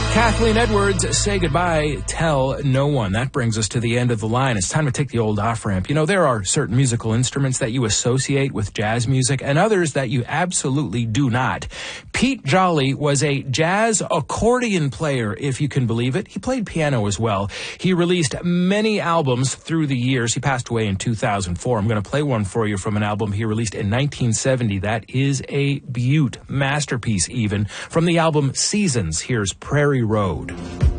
Kathleen Edwards, Say Goodbye, Tell No One. That brings us to the end of the line. It's time to take the old off-ramp. You know, there are certain musical instruments that you associate with jazz music and others that you absolutely do not. Pete Jolly was a jazz accordion player, if you can believe it. He played piano as well. He released many albums through the years. He passed away in 2004. I'm going to play one for you from an album he released in 1970. That is a beaut, masterpiece even. From the album Seasons, here's Prairie Road.